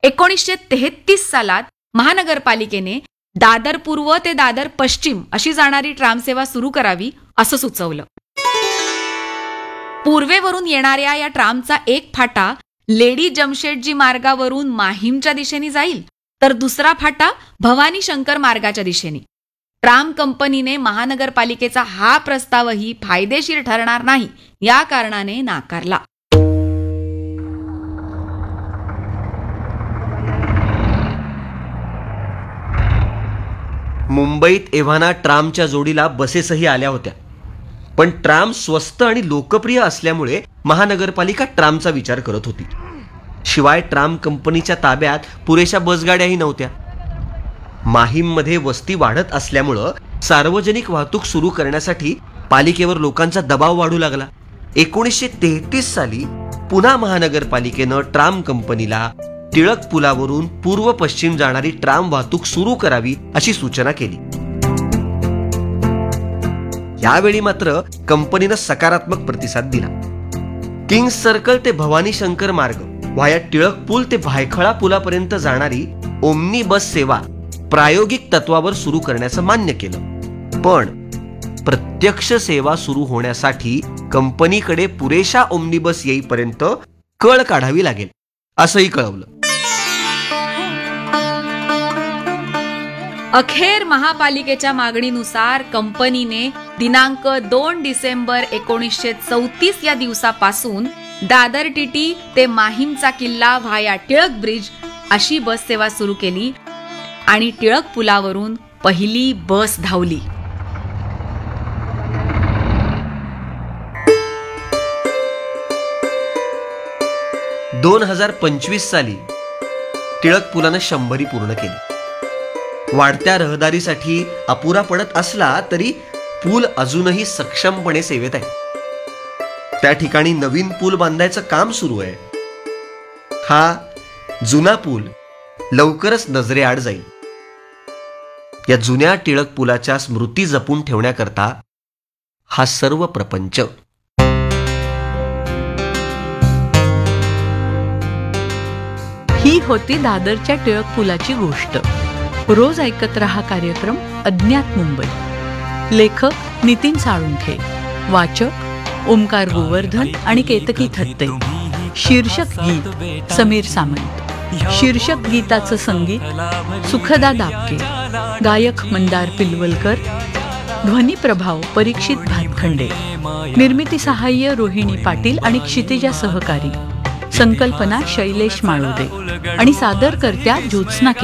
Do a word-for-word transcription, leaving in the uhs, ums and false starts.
एकोणीसशे तेहतीस सालात महानगरपालिकेने दादर पूर्व ते दादर पश्चिम अशी जाणारी ट्रामसेवा सुरू करावी असं सुचवलं. पूर्वेवरून येणाऱ्या या ट्रामचा एक फाटा लेडी जमशेदजी मार्गावरून माहीमच्या दिशेने जाईल, तर दुसरा फाटा भवानी शंकर मार्गाच्या दिशेने. ट्राम कंपनीने महानगरपालिकेचा हा प्रस्तावही फायदेशीर ठरणार नाही या कारणाने नाकारला. मुंबईत एव्हाना ट्रामच्या जोडीला बसेसही आल्या होत्या, पण ट्राम स्वस्त आणि लोकप्रिय असल्यामुळे महानगरपालिका ट्रामचा विचार करत होती. शिवाय ट्राम कंपनीच्या ताब्यात पुरेशा बसगाड्याही नव्हत्या. माहीममध्ये वस्ती वाढत असल्यामुळं सार्वजनिक वाहतूक सुरू करण्यासाठी पालिकेवर लोकांचा दबाव वाढू लागला. एकोणीसशे तेहतीस साली पुन्हा महानगरपालिकेनं ट्राम कंपनीला टिळक पुलावरून पूर्व पश्चिम जाणारी ट्राम वाहतूक सुरू करावी अशी सूचना केली. यावेळी मात्र कंपनीनं सकारात्मक प्रतिसाद दिला. किंग्स सर्कल ते भवानी शंकर मार्ग व्हाया टिळक पूल ते भायखळा पुलापर्यंत जाणारी ओमनी बस सेवा प्रायोगिक तत्वावर सुरू करण्याचं मान्य केलं. पण प्रत्यक्ष सेवा सुरू होण्यासाठी कंपनीकडे पुरेशा ओमनी बस येईपर्यंत कळ काढावी लागेल असंही कळवलं. अखेर महापालिकेच्या मागणीनुसार कंपनीने दिनांक दोन डिसेंबर एकोणीसशे चौतीस या दिवसापासून दादर टीटी ते माहीमचा किल्ला व्हाया टिळक ब्रिज अशी बस सेवा सुरू केली आणि टिळक पुलावरून पहिली बस धावली. दोन हजार पंचवीस साली टिळक पुलानं शंभरी पूर्ण केली. वाढत्या रहदारीसाठी अपुरा पडत असला तरी पूल अजूनही सक्षमपणे सेवेत आहे. त्या ठिकाणी नवीन पूल बांधायचं काम सुरू आहे. हा जुना पूल लवकरच नजरेआड जाईल. या जुन्या टिळक पुलाच्या स्मृती जपून ठेवण्याकरता हा सर्व प्रपंच. ही होती दादरच्या टिळक पुलाची गोष्ट. रोज ऐकत रहा कार्यक्रम अज्ञात मुंबई. लेखक नितीन साळुंखे, वाचक ओमकार गोवर्धन आणि केतकी थत्ते. शीर्षक गीत समीर सामंत. शीर्षक गीताचं संगीत सुखदा दापके. गायक मंदार पिलवलकर. ध्वनी प्रभाव परीक्षित भातखंडे. निर्मिती सहाय्य रोहिणी पाटील आणि क्षितिजा सहकारी. संकल्पना शैलेश माळोदे आणि सादरकर्त्या ज्योत्स्ना